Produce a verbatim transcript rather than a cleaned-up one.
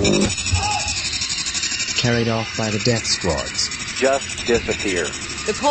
Carried off by the death squads. Just disappear. The